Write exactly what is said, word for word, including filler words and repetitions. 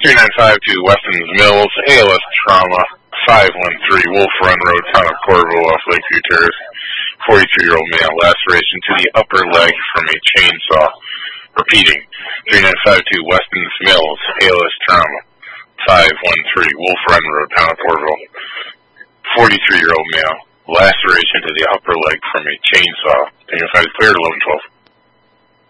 three nine five two Weston's Mills, A L S trauma, five one three Wolf Run Road, town of Corville, off Lakeview Terrace. forty-three-year-old male, laceration to the upper leg from a chainsaw. Repeating, three nine five two Weston's Mills, A L S trauma, five one three Wolf Run Road, town of Corville. forty-three-year-old male, laceration to the upper leg from a chainsaw. Identified as cleared eleven twelve.